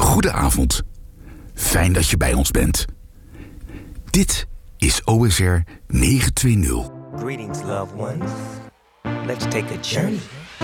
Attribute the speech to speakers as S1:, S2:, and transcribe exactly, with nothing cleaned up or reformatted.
S1: Goedenavond. Fijn dat je bij ons bent. Dit is O S R negen twee nul.
S2: Greetings, loved ones. Let's take a journey